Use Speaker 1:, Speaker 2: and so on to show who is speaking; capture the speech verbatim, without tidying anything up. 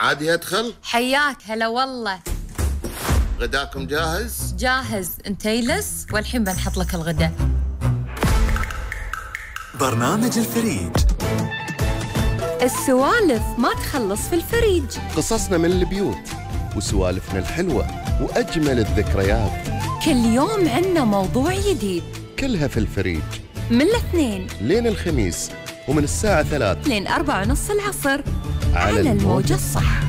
Speaker 1: عادي أدخل؟
Speaker 2: حياك هلا والله.
Speaker 1: غداكم جاهز؟
Speaker 2: جاهز، انت يلس والحين بنحط لك الغداء.
Speaker 3: برنامج الفريج.
Speaker 2: السوالف ما تخلص في الفريج.
Speaker 4: قصصنا من البيوت وسوالفنا الحلوة وأجمل الذكريات.
Speaker 2: كل يوم عنا موضوع جديد،
Speaker 4: كلها في الفريج،
Speaker 2: من الاثنين
Speaker 4: لين الخميس، ومن الساعة ثلاث
Speaker 2: لين أربعة ونص العصر
Speaker 4: على
Speaker 2: على
Speaker 4: الموجة
Speaker 2: الموجة الصح.